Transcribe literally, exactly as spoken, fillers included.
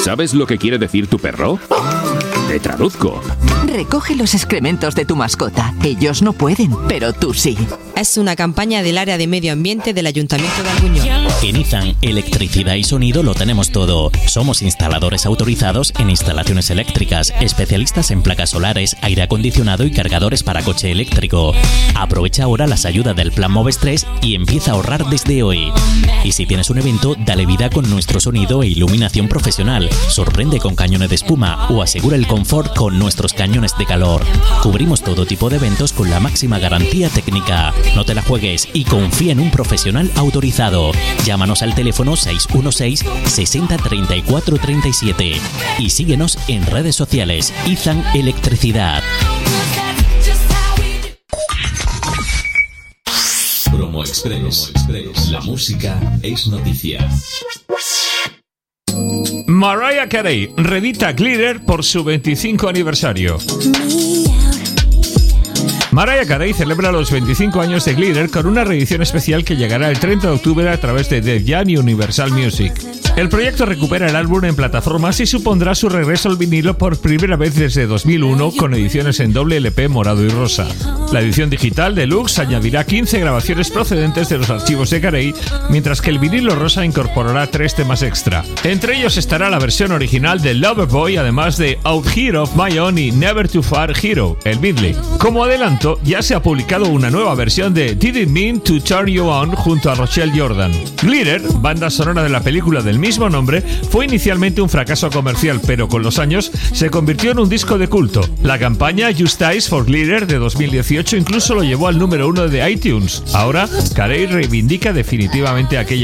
¿Sabes lo que quiere decir tu perro? Te traduzco. Recoge los excrementos de tu mascota. Ellos no pueden, pero tú sí. Es una campaña del área de medio ambiente del Ayuntamiento de Albuñol. En Izan, electricidad y sonido lo tenemos todo. Somos instaladores autorizados en instalaciones eléctricas, especialistas en placas solares, aire acondicionado y cargadores para coche eléctrico. Aprovecha ahora las ayudas del Plan Moves tres y empieza a ahorrar desde hoy. Y si tienes un evento, dale vida con nuestro sonido e iluminación profesional. Sorprende con cañones de espuma o asegura el confort con nuestros cañones de calor. Cubrimos todo tipo de eventos con la máxima garantía técnica. No te la juegues y confía en un profesional autorizado. Llámanos al teléfono seis uno seis, sesenta, treinta y cuatro, treinta y siete y síguenos en redes sociales. Izan Electricidad. Promo Express. La música es noticia. Mariah Carey reedita Glitter por su veinticinco aniversario. Mariah Carey celebra los veinticinco años de Glitter con una reedición especial que llegará el treinta de octubre a través de Def Jam y Universal Music. El proyecto recupera el álbum en plataformas y supondrá su regreso al vinilo por primera vez desde dos mil uno con ediciones en doble L P morado y rosa. La edición digital deluxe añadirá quince grabaciones procedentes de los archivos de Carey, mientras que el vinilo rosa incorporará tres temas extra. Entre ellos estará la versión original de Loverboy, además de Out Here of My Own y Never Too Far Hero, el medley. Como adelanto, ya se ha publicado una nueva versión de Didn't Mean to Turn You On junto a Rochelle Jordan. Glitter, banda sonora de la película del mismo nombre, fue inicialmente un fracaso comercial, pero con los años se convirtió en un disco de culto. La campaña Justice for Glitter de dos mil dieciocho incluso lo llevó al número uno de iTunes. Ahora, Carey reivindica definitivamente aquella